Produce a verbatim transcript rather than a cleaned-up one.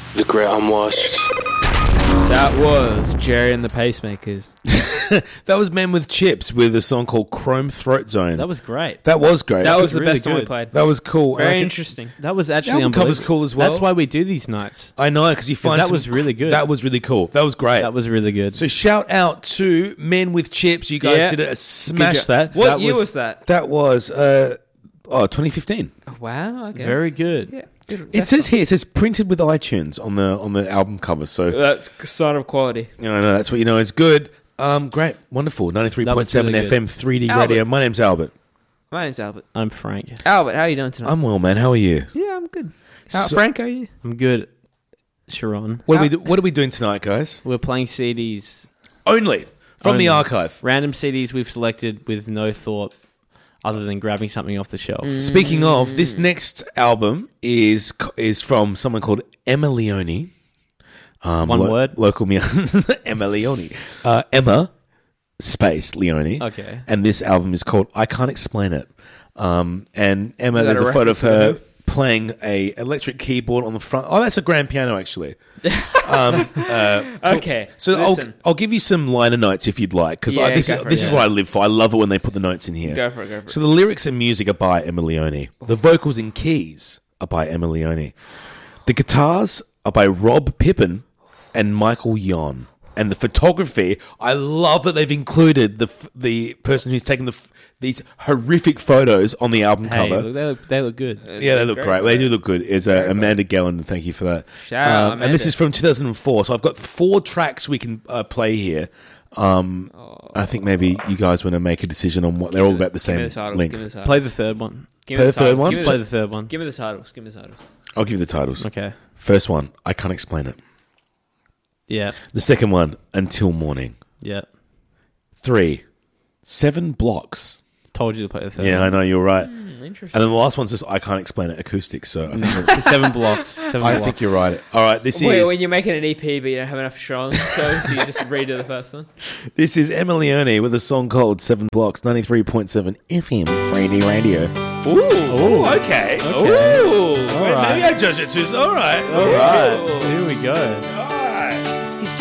The Great Unwashed. That was Jerry and the Pacemakers. That was Men with Chips with a song called Chrome Throat Zone. That was great. That was great. That I was could- the really best one we good. played. That was cool. And I Very could- interesting. That was actually album unbelievable. cover's cool as well. That's why we do these nights. I know, because you find that some- was really good. That was really cool. That was great. That was really good. So shout out to Men with Chips. You guys Yeah. did it. Smash job. that. What that year was, was that? That was uh, oh, twenty fifteen. Wow. Okay. Very good. Yeah. Good. It says here, it says printed with iTunes on the on the album cover. So That's a sign of quality. you know, I know that's what you know. It's good. Um, great, wonderful. ninety-three point seven really F good. M three D Albert. radio. My name's Albert. My name's Albert. I'm Frank. Albert, how are you doing tonight? I'm well, man. How are you? yeah, I'm good. How, So- Frank, how are you? I'm good. Sharon. What are we do, What are we doing tonight, guys? We're playing C Ds. Only from the Only. archive. Random C Ds we've selected with no thought other than grabbing something off the shelf. Speaking of, this next album is is from someone called Emma Leone. Um, One word? Local me Emma Leone. Uh, Emma space Leone. Okay. And this album is called I Can't Explain It. Um, and Emma, Is that there's a a photo of reference to her playing a electric keyboard on the front. Oh, that's a grand piano, actually. um, uh, Okay. so I'll, listen. I'll give you some liner notes if you'd like, because Yeah, this, go is, for it, this is yeah. what I live for. I love it when they put the notes in here. Go for it, go for it. So the lyrics and music are by Emma Leone. The vocals and keys are by Emma Leone. The guitars are by Rob Pippin and Michael Yon. And the photography, I love that they've included the f- the person who's taken the f- these horrific photos on the album Hey, cover. look, they look they look good. Yeah, they look great. They do look good. It's uh, Amanda Gallen. Thank you for that. Shout out, Um, and this Amanda. is from two thousand four. So I've got four tracks we can uh, play here. Um, I think maybe you guys want to make a decision on what they're all about the Give me same the titles. length. Give me the titles. Play the third one. Give play me the third titles. one? Give me Play the, the third one. give me the titles. Give me the titles. I'll give you the titles. Okay. First one, I Can't Explain It. Yeah. The second one, Until Morning. Yeah. Three, Seven Blocks. Told you to play the third Yeah, I one. know, you're right. Hmm, interesting. And then the last one's just I Can't Explain It, acoustic. So I think, It's seven blocks. Seven I blocks. think you're right. All right, this Wait, is when you're making an E P but you don't have enough songs, so, so you just redo the first one? this is Emma Leone with a song called Seven Blocks, ninety-three point seven F M three D radio. Ooh. Ooh, okay. Okay. Ooh. All right. Maybe I judge it too. All right. All right. Here we go.